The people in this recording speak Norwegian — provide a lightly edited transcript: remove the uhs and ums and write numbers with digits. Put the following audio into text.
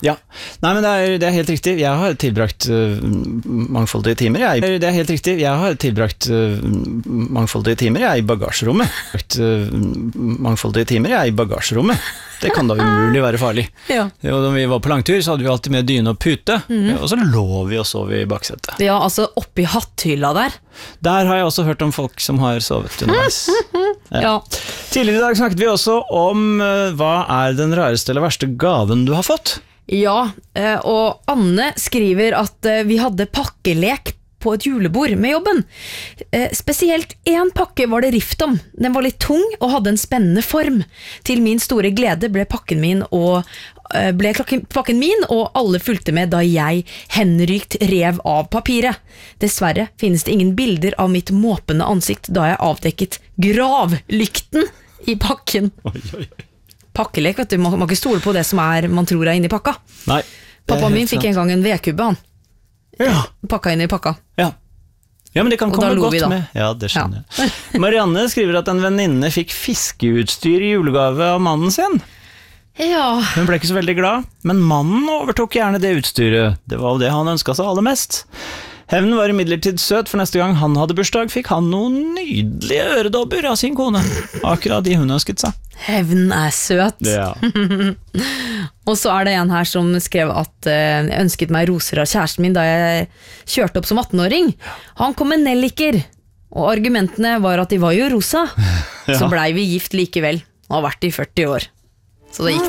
Ja, nei, men det helt riktig. Jeg har tilbrakt mangfoldige timer. Det helt riktig. Jeg har tilbrakt mangfoldige timer i bagasjerommet. Mangfoldige timer i bagasjerommet. Det kan da umulig være farlig. Ja. Og når vi var på langtur, så hadde vi alltid med dyne og pute, og så lå vi og sov i baksetet. Ja, altså oppi hatthylla der. Der har jeg også hørt om folk som har sovet underveis. Ja. Tidligere i dag snakket vi også om hva er den rareste eller verste gaven du har fått? Ja, og Anne skriver at vi hadde pakkelek på et julebord med jobben. Spesielt en pakke var det rift om. Den var litt tung og hadde en spennende form. Til min store glede ble pakken min og alle fulgte med da jeg henrykt rev av papiret. Dessverre finnes det ingen bilder av mitt måpende ansikt da jeg avdekket gravlykten i pakken. Oi. Pakkelek, vet du, man må ikke stole på det som man tror er inni pakka. Nei. Pappa min fikk en gang en vedkubbe, han. Ja. Pakka inn i pakka. Ja, men det kan Og da komme lo godt vi da. med. Ja, det skjønner jeg. Marianne skriver at en venninne fikk fiskeutstyr i julegave av mannen sin. Ja. Hun ble ikke så veldig glad, men mannen overtok gjerne det utstyret. Det var jo det han ønsket seg aller mest. Hevnen var imidlertid søt, for neste gang han hadde bursdag, fikk han noen nydelige øredobber av sin kone. Akkurat de hun ønsket seg. Hevnen er søt. Ja. Og så er det en her som skrev at jeg ønsket meg roser av kjæresten min da jeg kjørte opp som 18-åring. Han kom med nelliker, og argumentene var at de var jo rosa. Så blei vi gift likevel, og har vært i 40 år. Så det gikk